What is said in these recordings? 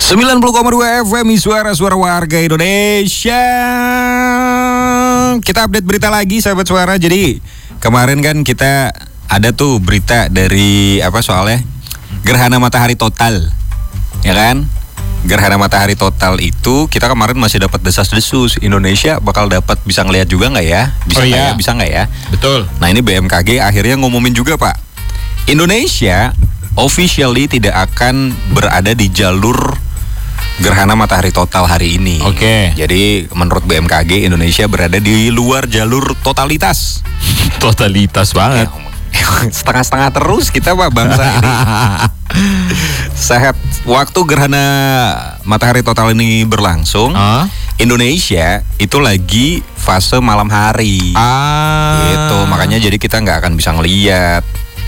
90,2 FM suara warga Indonesia. Kita update berita lagi sahabat suara. Jadi kemarin kan kita ada tuh berita dari soalnya gerhana matahari total. Ya kan? Gerhana matahari total itu kita kemarin masih dapat desas-desus Indonesia bakal dapat bisa ngelihat juga nggak ya? Bisa nggak ya? Betul. Nah ini BMKG akhirnya ngumumin juga Pak. Indonesia officially tidak akan berada di jalur gerhana matahari total hari ini. Oke. Jadi menurut BMKG Indonesia berada di luar jalur totalitas. Totalitas banget. Setengah-setengah terus kita Pak bangsa ini. Saat waktu gerhana matahari total ini berlangsung, Indonesia itu lagi fase malam hari. Gitu, makanya jadi kita nggak akan bisa ngeliat.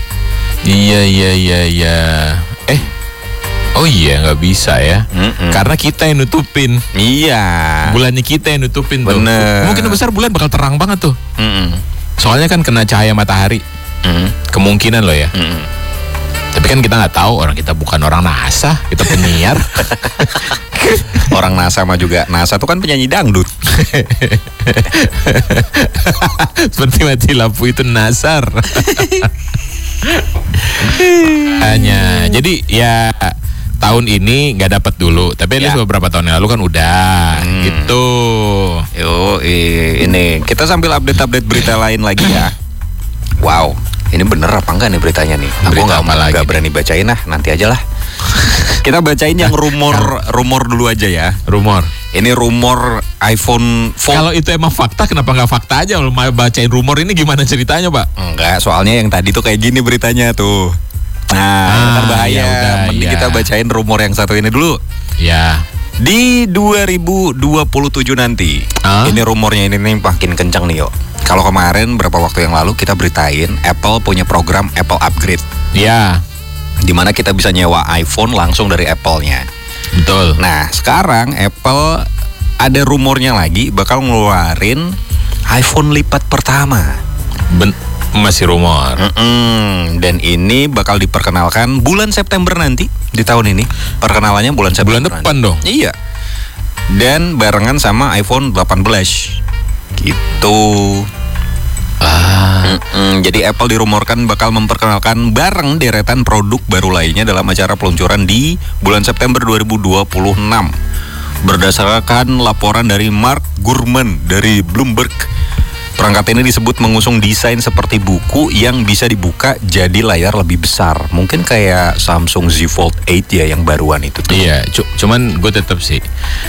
Iya. Oh iya nggak bisa ya. Karena kita yang nutupin. Iya. Bulannya kita yang nutupin tuh. Bener. Mungkin besar bulan bakal terang banget tuh. Soalnya kan kena cahaya matahari. Kemungkinan loh ya. Tapi kan kita nggak tahu, orang kita bukan orang NASA, kita penyiar. Orang NASA mah juga. NASA tuh kan penyanyi dangdut. Seperti mati lampu itu nasar. Hanya jadi ya tahun ini nggak dapat dulu, tapi ya. Beberapa tahun yang lalu kan udah gitu. Ini kita sambil update berita lain lagi ya. Wow, ini bener apa enggak nih beritanya nih? Aku nggak berani bacain nanti aja lah. Kita bacain yang rumor dulu aja ya. Rumor. Ini rumor iPhone 4. Kalau itu emang fakta, kenapa nggak fakta aja? Kalau mau bacain rumor ini gimana ceritanya, Pak? Enggak, soalnya yang tadi tuh kayak gini beritanya tuh. Nah, ntar bahaya. Mending kita bacain rumor yang satu ini dulu. Ya. Di 2027 nanti, ini rumornya ini makin kencang nih yo. Kalau kemarin berapa waktu yang lalu kita beritain Apple punya program Apple Upgrade. Ya. Dimana kita bisa nyewa iPhone langsung dari Apple-nya. Betul. Nah sekarang Apple ada rumornya lagi bakal ngeluarin iPhone lipat pertama. Masih rumor. Dan ini bakal diperkenalkan bulan September nanti di tahun ini. Perkenalannya bulan September. Bulan depan dong. Iya. Dan barengan sama iPhone 18 gitu. Jadi Apple dirumorkan bakal memperkenalkan bareng deretan produk baru lainnya dalam acara peluncuran di bulan September 2026. Berdasarkan laporan dari Mark Gurman dari Bloomberg, perangkat ini disebut mengusung desain seperti buku yang bisa dibuka jadi layar lebih besar. Mungkin kayak Samsung Z Fold 8 ya yang baruan itu tuh. Iya, cuman gue tetap sih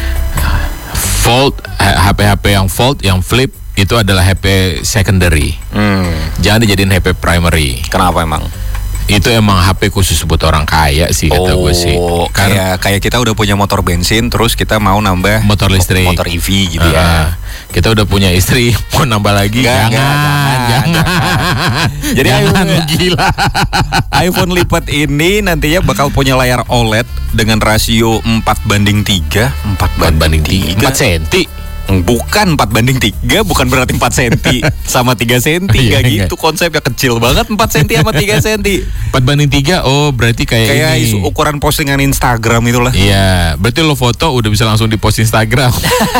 Fold, HP-HP yang Fold, yang Flip itu adalah HP secondary. Jangan dijadiin HP primary. Kenapa emang? Itu emang HP khusus buat orang kaya sih kata gue sih. Kayak kita udah punya motor bensin terus kita mau nambah motor listrik, motor EV gitu ya. Kita udah punya istri mau nambah lagi. Jangan. Jadi jangan gila. iPhone lipat ini nantinya bakal punya layar OLED dengan rasio 4:3. 4:3 4 cm. Bukan 4:3, bukan berarti 4 cm sama 3 cm. Gak gitu konsepnya, kecil banget 4 cm sama 3 cm. 4:3, oh berarti kayak ini ukuran postingan Instagram itulah. Iya, berarti lo foto udah bisa langsung di post Instagram.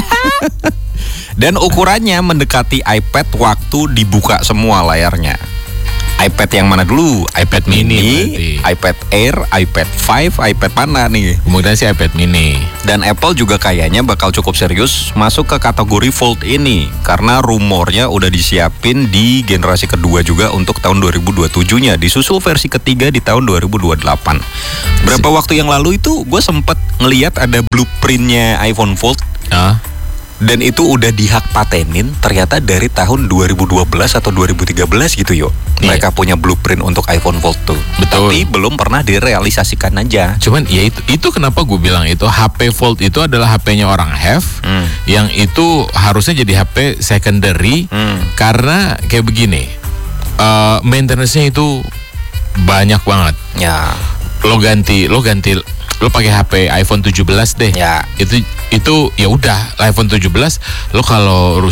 Dan ukurannya mendekati iPad waktu dibuka semua layarnya. iPad yang mana dulu? iPad mini, iPad Air, iPad 5, iPad mana nih? Kemudian sih iPad mini. Dan Apple juga kayaknya bakal cukup serius masuk ke kategori Fold ini karena rumornya udah disiapin di generasi kedua juga untuk tahun 2027-nya, disusul versi ketiga di tahun 2028. Berapa waktu yang lalu itu gue sempet ngeliat ada blueprintnya iPhone Fold. Dan itu udah dihak patenin ternyata dari tahun 2012 atau 2013 gitu yo. Mereka punya blueprint untuk iPhone Fold tuh. Betul. Tapi belum pernah direalisasikan aja. Cuman ya itu kenapa gue bilang itu HP Fold itu adalah HP-nya orang have, yang itu harusnya jadi HP secondary. Karena kayak begini, maintenance-nya itu banyak banget. Ya. Lo pakai HP iPhone 17 deh. Ya. Itu ya udah iPhone 17 lo kalau rusak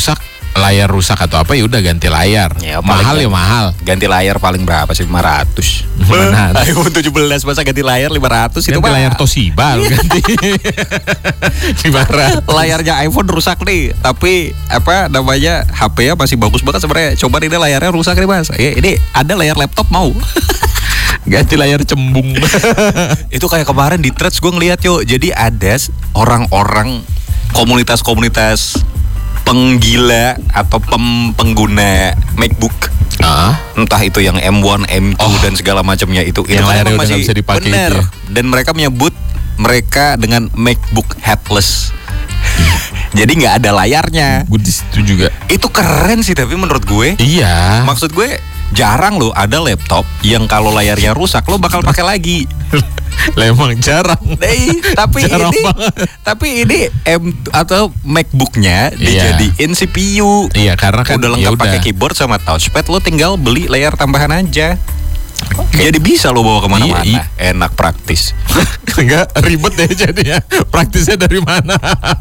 layar rusak atau apa ya udah ganti layar. Ya, paling mahal ya mahal. Ganti layar paling berapa sih? 500. Benar. iPhone 17 masa ganti layar 500 itu Ganti mah. layar Toshiba lu ganti. Gimana? Layarnya iPhone rusak nih, tapi apa namanya HP-nya masih bagus banget sebenarnya. Coba ini layarnya rusak nih Mas. Ini ada layar laptop mau. Ganti layar cembung. Itu kayak kemarin di Threads gue ngeliat yuk. Jadi ada orang-orang komunitas-komunitas penggila atau pengguna MacBook. Entah itu yang M1, M2 dan segala macamnya itu Yang layarnya memang udah nggak bisa dipakai bener. itu ya. Dan mereka menyebut mereka dengan MacBook headless. Jadi nggak ada layarnya. Gue di situ juga. Itu keren sih tapi menurut gue. Iya. Maksud gue jarang loh ada laptop yang kalau layarnya rusak lo bakal pakai lagi. Lah emang jarang. Tapi Jarang ini banget. tapi ini atau MacBooknya dijadiin CPU. Iya, karena kan udah lengkap pakai keyboard sama touchpad, lo tinggal beli layar tambahan aja. Jadi bisa lo bawa kemana-mana. Iya. Enak, praktis. Enggak ribet ya jadinya. Praktisnya dari mana?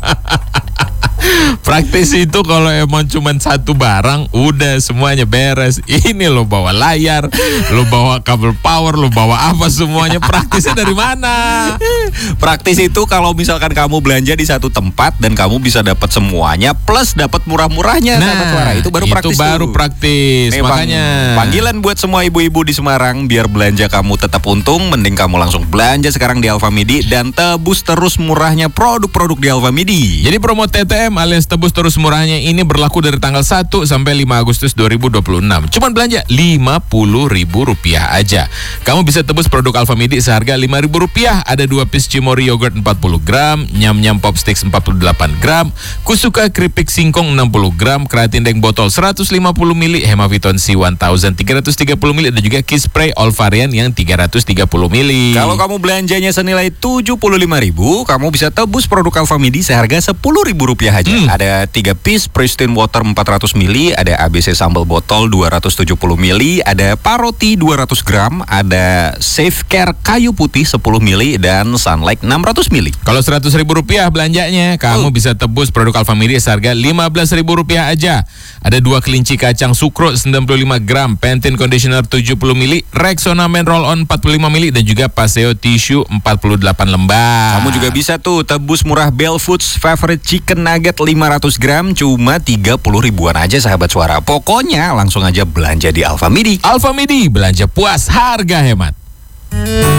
Praktis itu kalau emang cuma satu barang udah semuanya beres. Ini lo bawa layar, lo bawa kabel power, lo bawa apa semuanya. Praktisnya dari mana? Praktis itu kalau misalkan kamu belanja di satu tempat dan kamu bisa dapat semuanya plus dapat murah-murahnya. Sahabat Suara. Itu baru praktis. Itu baru tuh. praktis. Nih, makanya panggilan buat semua ibu-ibu di Semarang biar belanja kamu tetap untung, mending kamu langsung belanja sekarang di Alfamidi dan tebus terus murahnya produk-produk di Alfamidi. jadi promo TTM alias tebus terus murahnya ini berlaku dari tanggal 1 sampai 5 Agustus 2026. Cuman belanja Rp50.000 aja. Kamu bisa tebus produk Alfamidi seharga Rp5.000. Ada 2 piece Cimory yogurt 40 gram, nyam-nyam popsticks 48 gram, Kusuka keripik singkong 60 gram, Kratin Deng botol 150 ml, Hemaviton C1000 330 ml, dan juga Kiss Spray all varian yang 330 ml. Kalau kamu belanjanya senilai Rp75.000, kamu bisa tebus produk Alfamidi seharga Rp10.000 aja. Ada 3 piece Pristine Water 400 ml, ada ABC sambal botol 270 ml, ada Paroti 200 gram, ada Safe Care kayu putih 10 ml, dan Sunlight 600 ml. Kalau Rp100.000 belanjanya, kamu bisa tebus produk Alfamidi seharga Rp15.000 aja. Ada 2 kelinci kacang Sukro 95 gram, Pantene Conditioner 70 ml, Rexona Men Roll On 45 ml, dan juga Paseo Tissue 48 lembar. Kamu juga bisa tuh tebus murah Bell Foods Favorite Chicken Nugget 500 gram cuma 30.000-an aja sahabat Suara. Pokoknya langsung aja belanja di Alfamidi. Alfamidi, belanja puas, harga hemat.